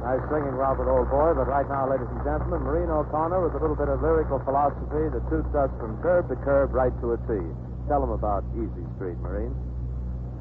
Nice singing, Robert, old boy. But right now, ladies and gentlemen, Maureen O'Connor with a little bit of lyrical philosophy that suits us from curb to curb, right to a T. Tell them about Easy Street, Maureen.